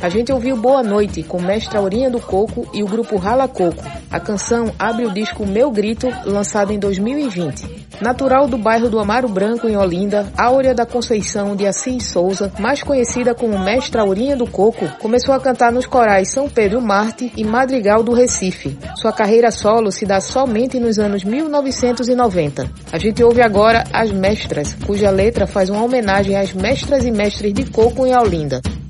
A gente ouviu Boa Noite com Mestra Aurinha do Coco e o grupo Rala Coco. A canção abre o disco Meu Grito, lançado em 2020. Natural do bairro do Amaro Branco, em Olinda, Áurea da Conceição de Assis Souza, mais conhecida como Mestra Aurinha do Coco, começou a cantar nos corais São Pedro Marte e Madrigal do Recife. Sua carreira solo se dá somente nos anos 1990. A gente ouve agora As Mestras, cuja letra faz uma homenagem às mestras e mestres de coco em Olinda.